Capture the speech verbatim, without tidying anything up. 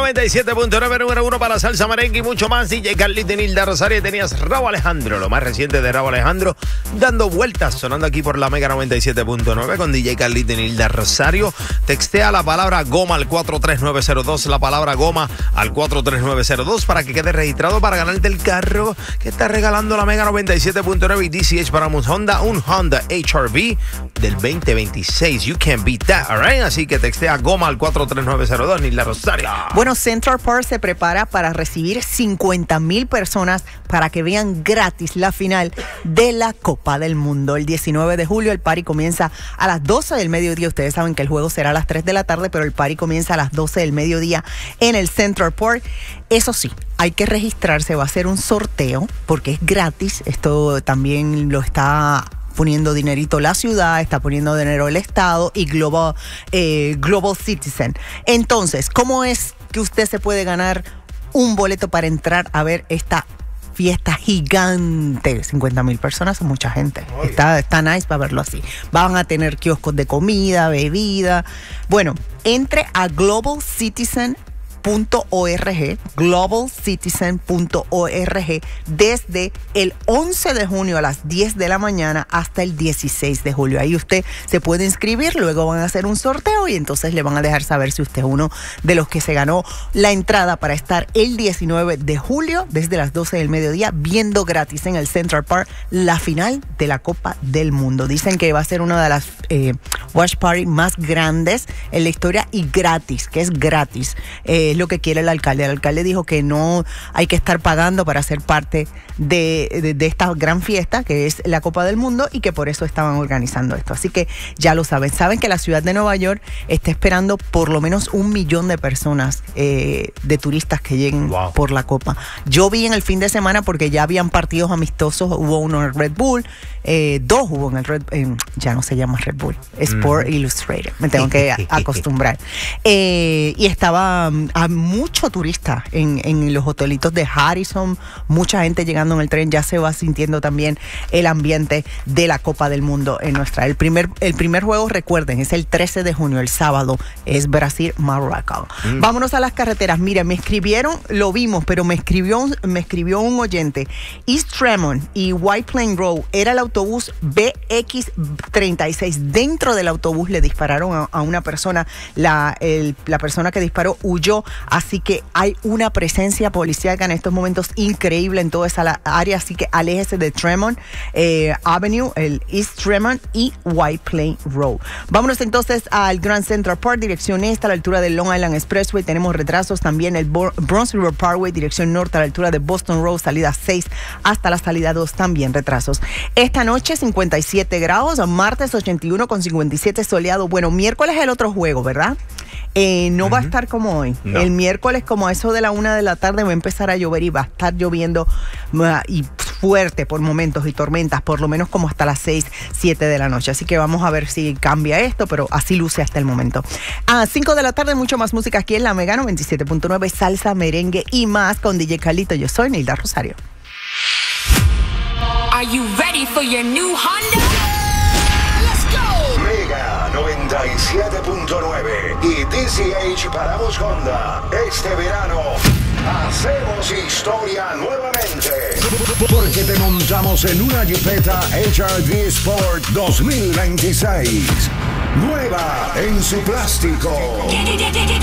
noventa y siete punto nueve, número uno para salsa, merengue y mucho más. D J Carlito y Nilda Rosario. Tenías Rauw Alejandro, lo más reciente de Rauw Alejandro, dando vueltas, sonando aquí por la Mega noventa y siete punto nueve con D J Carlito y Nilda Rosario. Textea la palabra goma al cuatro tres nueve cero dos, la palabra goma al cuatro tres nueve cero dos para que quede registrado para ganarte el carro que está regalando la Mega noventa y siete punto nueve y D C H para un Honda, un Honda H R V del veinte veintiséis. You can't beat that, all right? Así que textea goma al cuatro tres nueve cero dos, Nilda Rosario. Bueno, Central Park se prepara para recibir cincuenta mil personas para que vean gratis la final de la Copa del Mundo. El diecinueve de julio el party comienza a las doce del mediodía. Ustedes saben que el juego será a las tres de la tarde, pero el party comienza a las doce del mediodía en el Central Park. Eso sí, hay que registrarse, va a ser un sorteo porque es gratis. Esto también lo está poniendo dinerito la ciudad, está poniendo dinero el Estado y Global, eh, Global Citizen. Entonces, ¿cómo es que usted se puede ganar un boleto para entrar a ver esta fiesta gigante? cincuenta mil personas son mucha gente. Está, está nice para verlo así. Van a tener kioscos de comida, bebida. Bueno, entre a global citizen punto org, global citizen punto org, desde el once de junio a las diez de la mañana hasta el dieciséis de julio. Ahí usted se puede inscribir, luego van a hacer un sorteo y entonces le van a dejar saber si usted es uno de los que se ganó la entrada para estar el diecinueve de julio desde las doce del mediodía viendo gratis en el Central Park la final de la Copa del Mundo. Dicen que va a ser una de las eh, watch party más grandes en la historia y gratis, que es gratis. Eh, lo que quiere el alcalde. El alcalde dijo que no hay que estar pagando para ser parte de, de, de esta gran fiesta que es la Copa del Mundo y que por eso estaban organizando esto. Así que ya lo saben. Saben que la ciudad de Nueva York está esperando por lo menos un millón de personas, eh, de turistas que lleguen wow. por la Copa. Yo vi en el fin de semana porque ya habían partidos amistosos, hubo uno en Red Bull, eh, dos hubo en el Red eh, ya no se llama Red Bull, Sport mm. Illustrated. Me tengo que acostumbrar. Eh, y estaba um, a mucho turista en, en los hotelitos de Harrison, mucha gente llegando en el tren, ya se va sintiendo también el ambiente de la Copa del Mundo en nuestra. El primer, el primer juego, recuerden, es el trece de junio, el sábado, es Brasil-Marruecos. Mm. Vámonos a las carreteras. Mira, me escribieron, lo vimos, pero me escribió, me escribió un oyente. East Tremont y White Plain Road era el autobús B X treinta y seis. Dentro del autobús le dispararon a, a una persona. La, el, la persona que disparó huyó. Así que hay una presencia policíaca en estos momentos increíble en toda esa área, así que aléjese de Tremont eh, Avenue, el East Tremont y White Plain Road. Vámonos entonces al Grand Central Park, dirección este, a la altura del Long Island Expressway. Tenemos retrasos también el Bronx River Parkway, dirección norte, a la altura de Boston Road, salida seis hasta la salida dos, también retrasos. Esta noche cincuenta y siete grados, martes ochenta y uno con cincuenta y siete soleado. Bueno, miércoles es el otro juego, ¿verdad? Eh, no uh-huh. va a estar como hoy. No. El miércoles, como a eso de la una de la tarde, va a empezar a llover y va a estar lloviendo uh, y fuerte por momentos y tormentas, por lo menos como hasta las seis, siete de la noche. Así que vamos a ver si cambia esto, pero así luce hasta el momento. A cinco de la tarde, mucho más música aquí en la Mega noventa y siete punto nueve, salsa, merengue y más con D J Carlito. Yo soy Nilda Rosario. Are you ready for your new Honda? noventa y siete punto nueve y D C H para Honda. Este verano hacemos historia nuevamente porque te montamos en una Jeepeta H R V Sport dos mil veintiséis, nueva en su plástico.